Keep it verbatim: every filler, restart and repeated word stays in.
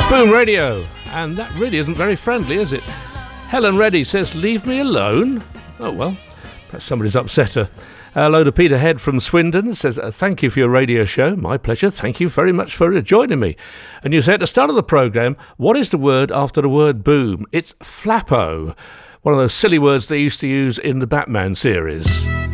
Boom Radio, and that really isn't very friendly, is it? Helen Reddy says, leave me alone? Oh well, perhaps somebody's upset her. Hello to Peter Head from Swindon, says, uh, thank you for your radio show. My pleasure. Thank you very much for joining me. And you say at the start of the programme, what is the word after the word boom? It's flappo, one of those silly words they used to use in the Batman series.